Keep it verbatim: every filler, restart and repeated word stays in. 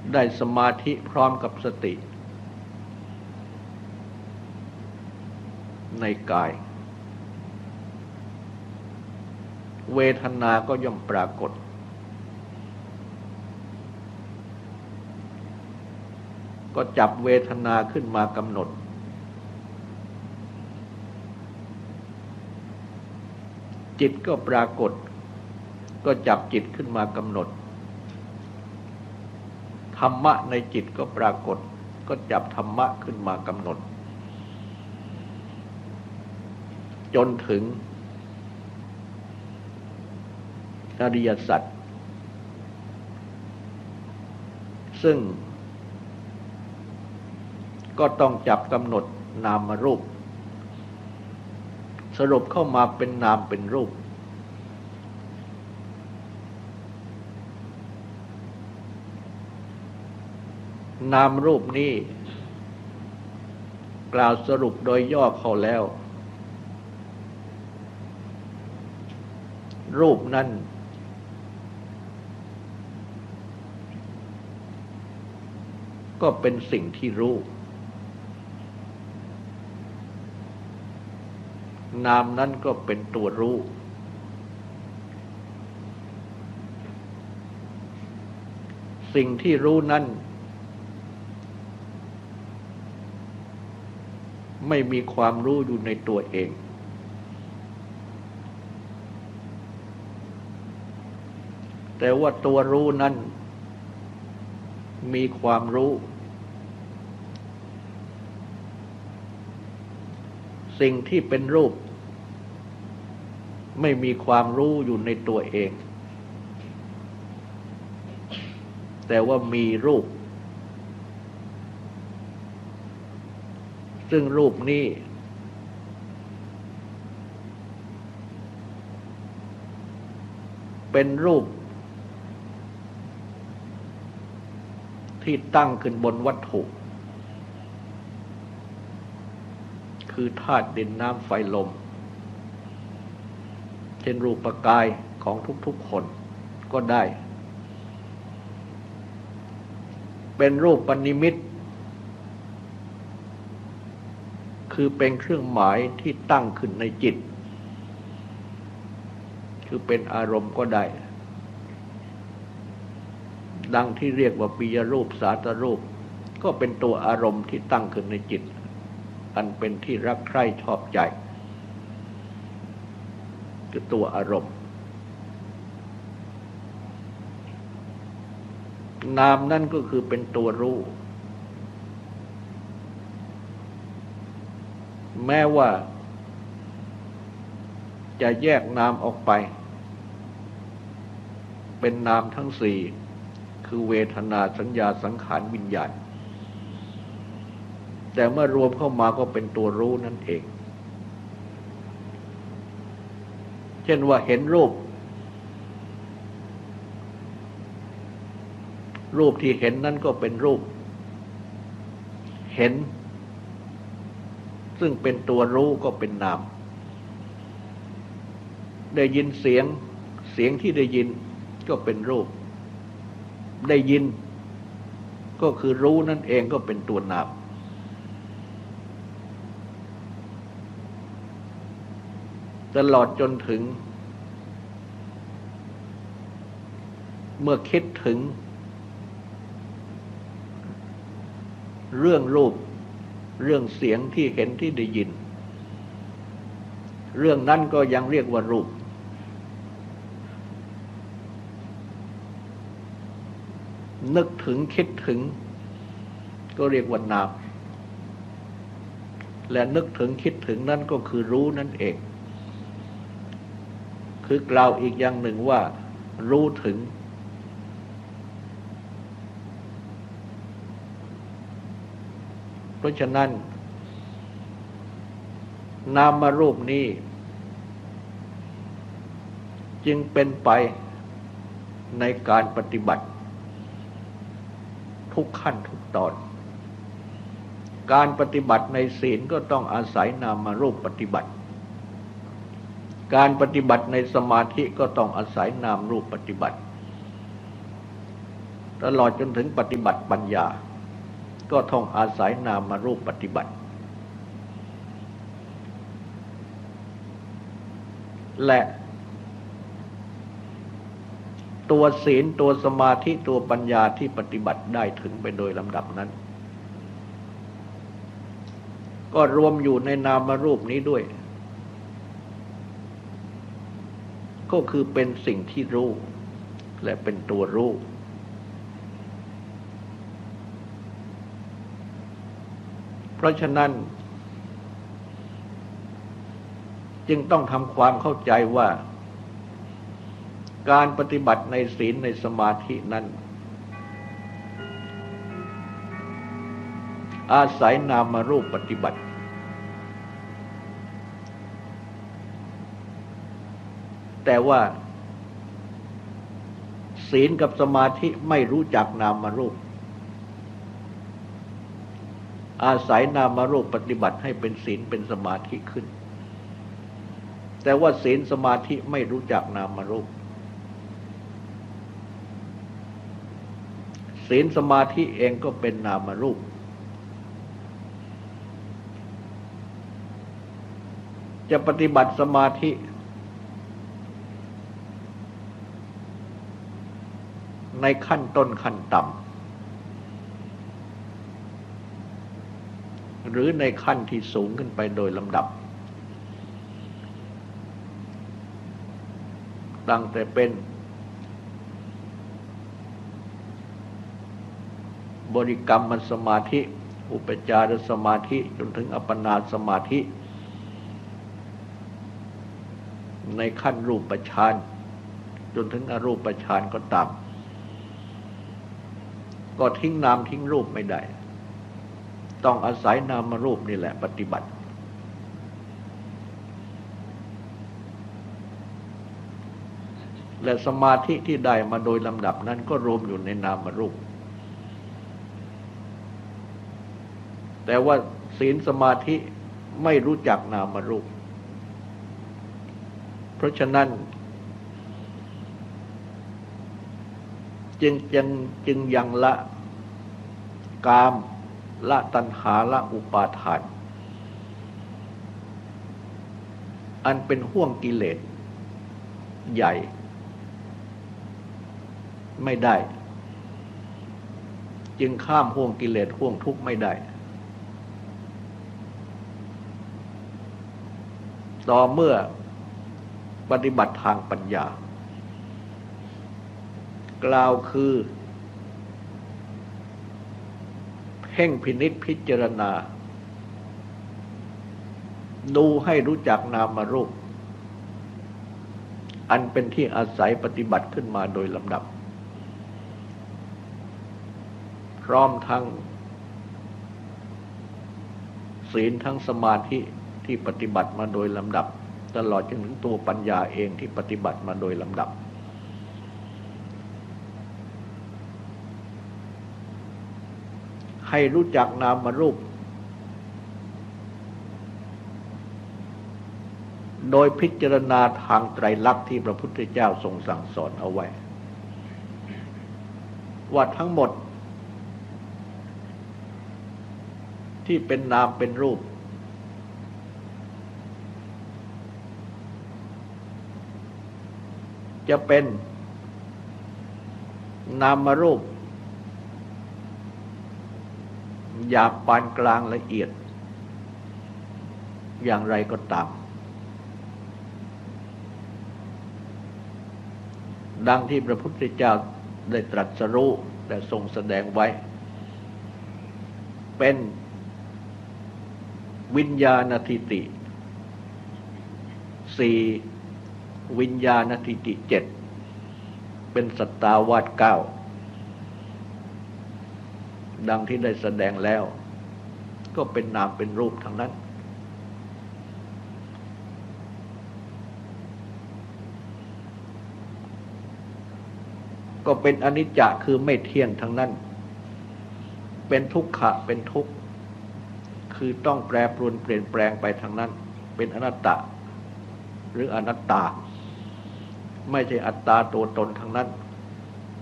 ได้สมาธิพร้อมกับสติในกายเวทนาก็ย่อมปรากฏก็จับเวทนาขึ้นมากำหนดจิตก็ปรากฏก็จับจิตขึ้นมากำหนดธรรมะในจิตก็ปรากฏก็จับธรรมะขึ้นมากำหนดจนถึงอริยสัจซึ่งก็ต้องจับกำหนดนามรูปสรุปเข้ามาเป็นนามเป็นรูปนามรูปนี้กล่าวสรุปโดยย่อเข้าแล้วรูปนั้นก็เป็นสิ่งที่รู้นามนั้นก็เป็นตัวรู้สิ่งที่รู้นั้นไม่มีความรู้อยู่ในตัวเองแต่ว่าตัวรู้นั้นมีความรู้สิ่งที่เป็นรูปไม่มีความรู้อยู่ในตัวเองแต่ว่ามีรูปซึ่งรูปนี้เป็นรูปที่ตั้งขึ้นบนวัตถุคือธาตุดินน้ำไฟลมเช่นรูปกายของทุกๆคนก็ได้เป็นรูปปนิมิตคือเป็นเครื่องหมายที่ตั้งขึ้นในจิตคือเป็นอารมณ์ก็ได้ดังที่เรียกว่าปิยรูปสาตรูปก็เป็นตัวอารมณ์ที่ตั้งขึ้นในจิตอันเป็นที่รักใคร่ชอบใจคือตัวอารมณ์นามนั่นก็คือเป็นตัวรู้แม้ว่าจะแยกนามออกไปเป็นนามทั้งสี่คือเวทนาสัญญาสังขารวิญญาณแต่เมื่อรวมเข้ามาก็เป็นตัวรู้นั่นเองเช่นว่าเห็นรูปรูปที่เห็นนั่นก็เป็นรูปเห็นซึ่งเป็นตัวรู้ก็เป็นนามได้ยินเสียงเสียงที่ได้ยินก็เป็นรูปได้ยินก็คือรู้นั่นเองก็เป็นตัวนามตลอดจนถึงเมื่อคิดถึงเรื่องรูปเรื่องเสียงที่เห็นที่ได้ยินเรื่องนั้นก็ยังเรียกว่ารูปนึกถึงคิดถึงก็เรียกว่านามและนึกถึงคิดถึงนั่นก็คือรู้นั่นเองคือกล่าวอีกอย่างหนึ่งว่ารู้ถึงเพราะฉะนั้นนามรูปนี้จึงเป็นไปในการปฏิบัติทุกขั้นทุกตอนการปฏิบัติในศีลก็ต้องอาศัยนามรูปปฏิบัติการปฏิบัติในสมาธิก็ต้องอาศัยนามรูปปฏิบัติตลอดจนถึงปฏิบัติปัญญาก็ต้องอาศัยนามรูปปฏิบัติและตัวศีลตัวสมาธิตัวปัญญาที่ปฏิบัติได้ถึงไปโดยลำดับนั้นก็รวมอยู่ในนามรูปนี้ด้วยก็คือเป็นสิ่งที่รู้และเป็นตัวรู้เพราะฉะนั้นจึงต้องทำความเข้าใจว่าการปฏิบัติในศีลในสมาธินั้นอาศัยนามรูปปฏิบัติแต่ว่าศีลกับสมาธิไม่รู้จักนามรูปอาศัยนามรูปปฏิบัติให้เป็นศีลเป็นสมาธิขึ้นแต่ว่าศีลสมาธิไม่รู้จักนามรูปศีลสมาธิเองก็เป็นนามรูปจะปฏิบัติสมาธิในขั้นต้นขั้นต่ำหรือในขั้นที่สูงขึ้นไปโดยลำดับตั้งแต่เป็นบริกรรมสมาธิอุปจารสมาธิจนถึงอัปปนาสมาธิในขั้นรูปฌานจนถึงอรูปฌานก็ตามก็ทิ้งนามทิ้งรูปไม่ได้ต้องอาศัยนามรูปนี่แหละปฏิบัติและสมาธิที่ได้มาโดยลำดับนั้นก็รวมอยู่ในนามรูปแต่ว่าศีลสมาธิไม่รู้จักนามรูปเพราะฉะนั้นจึงจึงจึงยังละกามละตัณหาละอุปาทานอันเป็นห่วงกิเลสใหญ่ไม่ได้จึงข้ามห่วงกิเลสห่วงทุกข์ไม่ได้ต่อเมื่อปฏิบัติทางปัญญากล่าวคือเพ่งพินิจพิจารณาดูให้รู้จักนามรูปอันเป็นที่อาศัยปฏิบัติขึ้นมาโดยลำดับพร้อมทั้งศีลทั้งสมาธิที่ปฏิบัติมาโดยลำดับตลอดจนถึงตัวปัญญาเองที่ปฏิบัติมาโดยลำดับให้รู้จักนามรูปโดยพิจารณาทางไตรลักษณ์ที่พระพุทธเจ้าทรงสั่งสอนเอาไว้ว่าทั้งหมดที่เป็นนามเป็นรูปจะเป็นนามรูปหยาบปานกลางละเอียดอย่างไรก็ตามดังที่พระพุทธเจ้าได้ตรัสรู้และทรงแสดงไว้เป็นวิญญาณทิฏฐิสี่วิญญาณทิฏฐิเจ็ดเป็นสัตตาวาสเก้าดังที่ได้แสดงแล้วก็เป็นนามเป็นรูปทั้งนั้นก็เป็นอนิจจ์คือไม่เที่ยงทั้งนั้นเป็นทุกขะเป็นทุกข์คือต้องแปรปรวนเปลี่ยนแปลงไปทั้งนั้นเป็นอนัตตะหรืออนัตตาไม่ใช่อัตตาตัวตนทั้งนั้น